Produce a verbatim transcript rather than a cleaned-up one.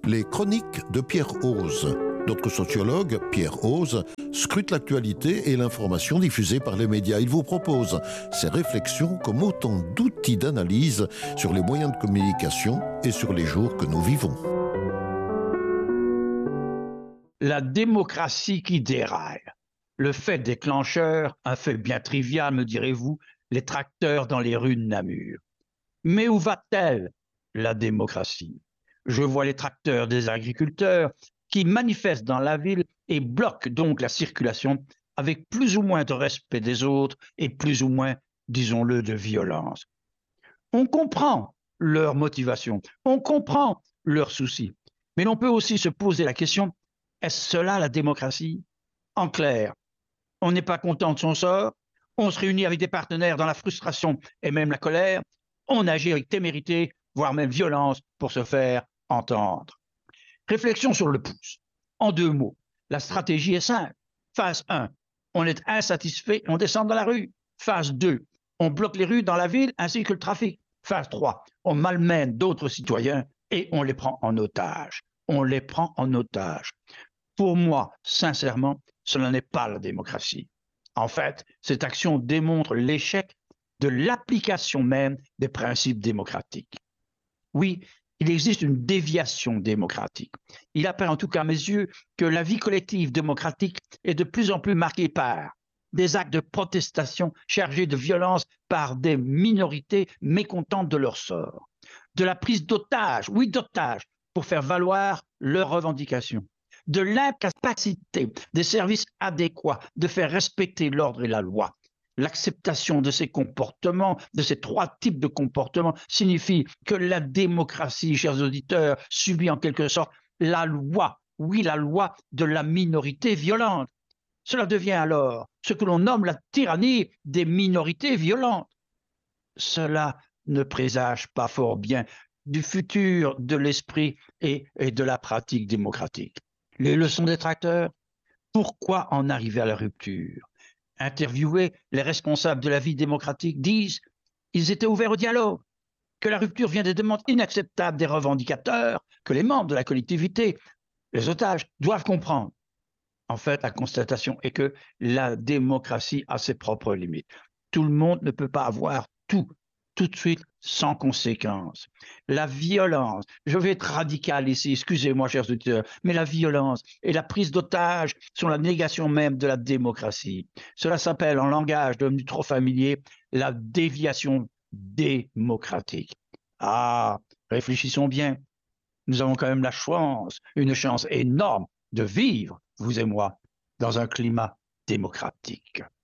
Les chroniques de Pierre Hoze. Notre sociologue, Pierre Hoze, scrute l'actualité et l'information diffusée par les médias. Il vous propose ses réflexions comme autant d'outils d'analyse sur les moyens de communication et sur les jours que nous vivons. La démocratie qui déraille. Le fait déclencheur, un fait bien trivial, me direz-vous, les tracteurs dans les rues de Namur. Mais où va-t-elle, la démocratie? Je vois les tracteurs des agriculteurs qui manifestent dans la ville et bloquent donc la circulation avec plus ou moins de respect des autres et plus ou moins, disons-le, de violence. On comprend leur motivation, on comprend leurs soucis, mais l'on peut aussi se poser la question, est-ce cela la démocratie? En clair, on n'est pas content de son sort, on se réunit avec des partenaires dans la frustration et même la colère, on agit avec témérité, voire même violence pour se faire entendre. Réflexion sur le pouce. En deux mots, la stratégie est simple. Phase un, on est insatisfait, on descend dans la rue. Phase deux, on bloque les rues dans la ville ainsi que le trafic. Phase trois, on malmène d'autres citoyens et on les prend en otage. On les prend en otage. Pour moi, sincèrement, cela n'est pas la démocratie. En fait, cette action démontre l'échec de l'application même des principes démocratiques. Oui, il existe une déviation démocratique. Il apparaît en tout cas à mes yeux que la vie collective démocratique est de plus en plus marquée par des actes de protestation chargés de violence par des minorités mécontentes de leur sort, de la prise d'otages, oui d'otages, pour faire valoir leurs revendications, de l'incapacité des services adéquats de faire respecter l'ordre et la loi. L'acceptation de ces comportements, de ces trois types de comportements, signifie que la démocratie, chers auditeurs, subit en quelque sorte la loi, oui, la loi de la minorité violente. Cela devient alors ce que l'on nomme la tyrannie des minorités violentes. Cela ne présage pas fort bien du futur de l'esprit et, et de la pratique démocratique. Les leçons des tracteurs, pourquoi en arriver à la rupture? Interviewés, les responsables de la vie démocratique disent qu'ils étaient ouverts au dialogue, que la rupture vient des demandes inacceptables des revendicateurs, que les membres de la collectivité, les otages, doivent comprendre. En fait, la constatation est que la démocratie a ses propres limites. Tout le monde ne peut pas avoir tout, tout de suite, sans conséquence. La violence, je vais être radical ici, excusez-moi chers auditeurs, mais la violence et la prise d'otage sont la négation même de la démocratie. Cela s'appelle en langage devenu trop familier la déviation démocratique. Ah, réfléchissons bien, nous avons quand même la chance, une chance énorme de vivre, vous et moi, dans un climat démocratique.